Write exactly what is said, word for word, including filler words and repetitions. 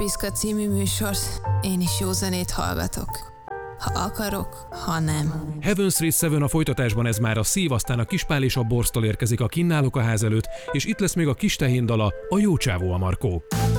Piszka című műsort, én is jó zenét hallgatok. Ha akarok, ha nem. Heaven Street Seven a folytatásban ez már a szív, aztán a Kispál és a Borztól érkezik a Kinnálok a ház előtt, és itt lesz még a Kis Tehén dala, a Jó csávó a Markó.